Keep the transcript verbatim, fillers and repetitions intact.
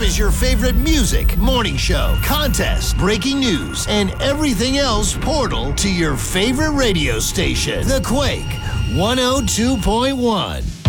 is your favorite music, morning show, contest, breaking news, and everything else portal to your favorite radio station. The Quake one oh two point one.